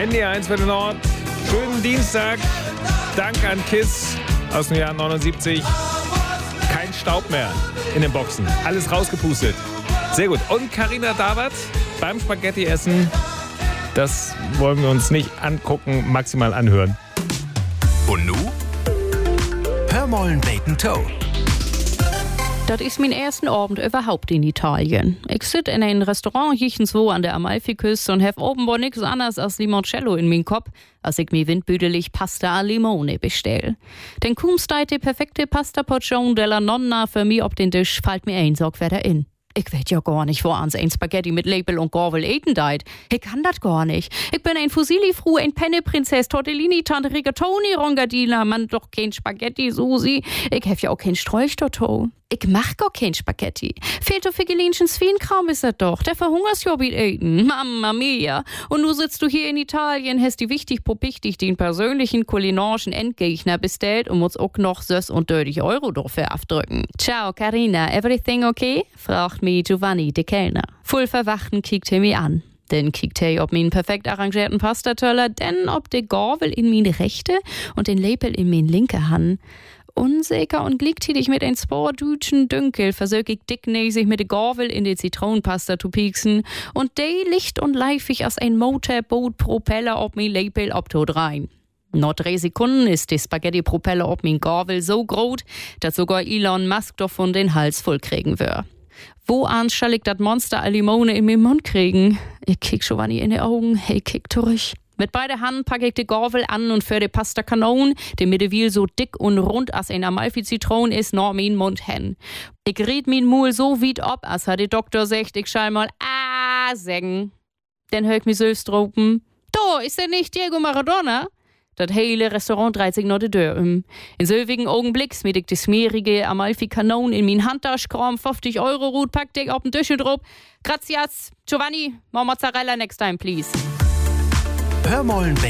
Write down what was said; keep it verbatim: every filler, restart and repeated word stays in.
N D R eins für den Nord. Schönen Dienstag. Dank an KISS aus dem Jahr neunundsiebzig. Kein Staub mehr in den Boxen. Alles rausgepustet. Sehr gut. Und Carina Dawert beim Spaghetti-Essen. Das wollen wir uns nicht angucken, maximal anhören. Und nu? Hör mal ein Bacon Toe. Das ist mein ersten Abend überhaupt in Italien. Ich sitze in einem Restaurant jichenswo an der Amalfiküste und habe offenbar nichts anderes als Limoncello in meinem Kopf, als ich mir windbüdelig Pasta al Limone bestell. Denn kaum steht die perfekte Pasta Portion della Nonna für mich auf den Tisch, fällt mir ein Sorg wieder in. Ich weiß ja gar nicht, wo ans ein Spaghetti mit Label und Gorvel eten deit. Ich kann das gar nicht. Ich bin ein Fusilli-Fru, ein Penne-Prinzess, Tortellini, Tante Rigatoni, Rongadina, man doch kein Spaghetti, Susi. Ich hef ja auch kein Sträuchterto. Ich mach gar kein Spaghetti. Fehlt doch für Gelinchen Swienkram ist er doch. Der verhungerst ja wie eten. Mamma mia. Und nu sitzt du hier in Italien, hast die wichtig popichtig den persönlichen kulinarischen Endgegner bestellt und musst auch noch sös und dreißig Euro dafür abdrücken. Ciao Carina, everything okay? Fragt mich Giovanni, der Kellner. Voll verwachten kickt er mich an. Dann kickt er ob meinen perfekt arrangierten Pastatöller, denn ob der Gorvel in meine rechte und den Label in meine linke Hand. Unsicher und gleichzeitig mit ein paar Dütschen Dünkel versög ich dicknäsig mit der Gorvel in die Zitronenpasta zu pieksen und de licht und leifig als ein Motorboot-Propeller ob mein Label abtot rein. Nach drei Sekunden ist der Spaghetti-Propeller ob mein Gorvel so groß, dass sogar Elon Musk davon den Hals voll kriegen wird. Wo ans soll ich das Monster al Limone in meinen Mund kriegen? Ich kick Giovanni in die Augen, hey, kick durch. Mit beiden Händen packe ich die Gorvel an und für die Pasta Kanon, die Mittewil so dick und rund als ein Amalfi-Zitron ist, nach meinen Mund hin. Ich red mein Mul so weit ab, als hat der Doktor sagt, ich schall mal ah sagen. Dann hör ich mich selbst ropen, da ist der nicht Diego Maradona? Das hele Restaurant dreht sich noch die Tür um. In selbigen Augenblick smiet ich die smeerige Amalfi-Kanon in mein Handtasche, kram fünfzig Euro Rut, packt ich auf den Tisch drauf. Gracias, Giovanni, more Mozzarella next time, please. Hör mal ein